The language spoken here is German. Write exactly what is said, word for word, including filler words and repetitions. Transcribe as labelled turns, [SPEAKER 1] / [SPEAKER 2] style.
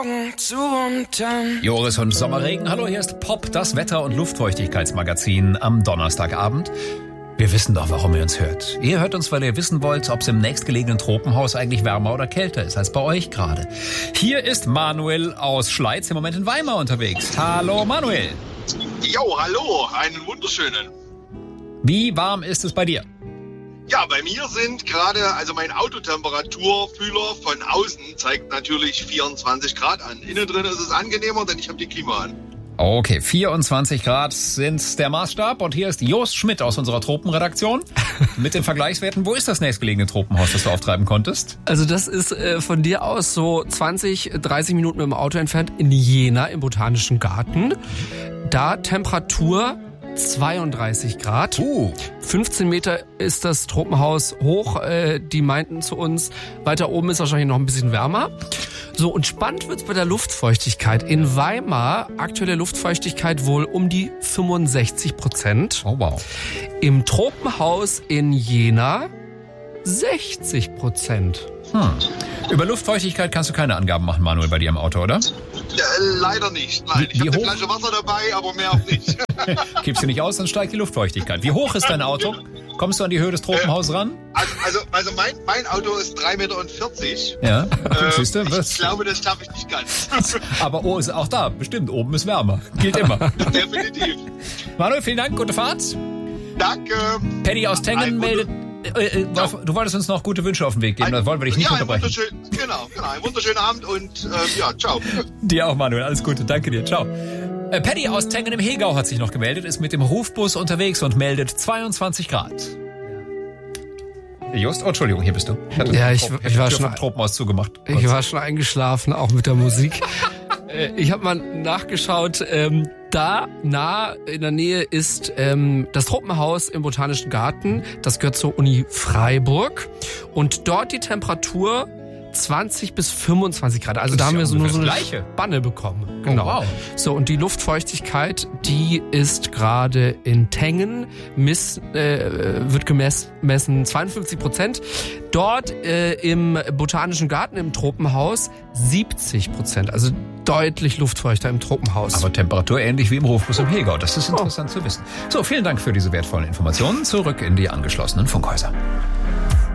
[SPEAKER 1] Joris und Sommerregen. Hallo, hier ist Pop, das Wetter- und Luftfeuchtigkeitsmagazin am Donnerstagabend. Wir wissen doch, warum ihr uns hört. Ihr hört uns, weil ihr wissen wollt, ob es im nächstgelegenen Tropenhaus eigentlich wärmer oder kälter ist als bei euch gerade. Hier ist Manuel aus Schleiz, im Moment in Weimar unterwegs. Hallo Manuel.
[SPEAKER 2] Jo, hallo, einen wunderschönen.
[SPEAKER 1] Wie warm ist es bei dir?
[SPEAKER 2] Ja, bei mir sind gerade, also mein Autotemperaturfühler von außen zeigt natürlich vierundzwanzig Grad an. Innen drin ist es angenehmer, denn ich habe die Klima an.
[SPEAKER 1] Okay, vierundzwanzig Grad sind der Maßstab. Und hier ist Jost Schmidt aus unserer Tropenredaktion mit den Vergleichswerten. Wo ist das nächstgelegene Tropenhaus, das du auftreiben konntest?
[SPEAKER 3] Also das ist äh, von dir aus so zwanzig, dreißig Minuten mit dem Auto entfernt in Jena im Botanischen Garten. Da Temperatur zweiunddreißig Grad.
[SPEAKER 1] Uh.
[SPEAKER 3] fünfzehn Meter ist das Tropenhaus hoch. Äh, die meinten zu uns, weiter oben ist wahrscheinlich noch ein bisschen wärmer. So, und spannend wird's bei der Luftfeuchtigkeit. In Weimar aktuelle Luftfeuchtigkeit wohl um die fünfundsechzig Prozent.
[SPEAKER 1] Oh wow.
[SPEAKER 3] Im Tropenhaus in Jena sechzig Prozent.
[SPEAKER 1] Hm. Über Luftfeuchtigkeit kannst du keine Angaben machen, Manuel, bei dir im Auto, oder?
[SPEAKER 2] Ja, leider nicht, nein.
[SPEAKER 1] Wie,
[SPEAKER 2] ich habe
[SPEAKER 1] wie
[SPEAKER 2] eine Flasche Wasser dabei, aber mehr auch nicht.
[SPEAKER 1] Kippst du nicht aus, dann steigt die Luftfeuchtigkeit. Wie hoch ist dein Auto? Kommst du an die Höhe des Tropenhauses ran?
[SPEAKER 2] Also, also, also mein, mein Auto ist drei Meter vierzig.
[SPEAKER 1] Ja,
[SPEAKER 2] ähm,
[SPEAKER 1] siehst du?
[SPEAKER 2] Ich glaube, das schaffe ich nicht ganz.
[SPEAKER 1] Aber oh, ist auch da, bestimmt. Oben ist wärmer. Gilt immer.
[SPEAKER 2] Definitiv.
[SPEAKER 1] Manuel, vielen Dank, gute Fahrt.
[SPEAKER 2] Danke.
[SPEAKER 1] Paddy aus Tengen
[SPEAKER 2] Ein
[SPEAKER 1] meldet... Äh, äh,
[SPEAKER 2] Ja.
[SPEAKER 1] Du wolltest uns noch gute Wünsche auf den Weg geben,
[SPEAKER 2] Ein,
[SPEAKER 1] das wollen wir dich nicht
[SPEAKER 2] ja, ein
[SPEAKER 1] unterbrechen.
[SPEAKER 2] wunderschön, genau, genau, ein wunderschönen Abend und äh, ja, ciao.
[SPEAKER 1] Dir auch, Manuel, alles Gute, danke dir, ciao. Äh, Paddy aus Tengen im Hegau hat sich noch gemeldet, ist mit dem Rufbus unterwegs und meldet zweiundzwanzig Grad. Just, oh, Entschuldigung, hier bist du. Ich hatte
[SPEAKER 3] Ja, ich-
[SPEAKER 1] Trop-
[SPEAKER 3] ich war
[SPEAKER 1] Tür
[SPEAKER 3] schon-
[SPEAKER 1] vom Tropenhaus zugemacht.
[SPEAKER 3] Ich war schon eingeschlafen, auch mit der Musik. Äh, ich habe mal nachgeschaut, ähm, da nah in der Nähe ist ähm, das Tropenhaus im Botanischen Garten. Das gehört zur Uni Freiburg. Und dort die Temperatur zwanzig bis fünfundzwanzig Grad. Also
[SPEAKER 1] Das
[SPEAKER 3] da
[SPEAKER 1] ist
[SPEAKER 3] haben
[SPEAKER 1] ja
[SPEAKER 3] wir so nur so eine
[SPEAKER 1] ungefähr das Gleiche.
[SPEAKER 3] Spanne bekommen. Genau.
[SPEAKER 1] wow.
[SPEAKER 3] So, und die Luftfeuchtigkeit, die ist gerade in Tengen, miss, äh, wird gemessen zweiundfünfzig Prozent. Dort äh, im Botanischen Garten, im Tropenhaus, siebzig Prozent. Also deutlich luftfeuchter im Tropenhaus.
[SPEAKER 1] Aber Temperatur ähnlich wie im Rufbus im Hegau. Das ist interessant zu wissen. So, vielen Dank für diese wertvollen Informationen. Zurück in die angeschlossenen Funkhäuser.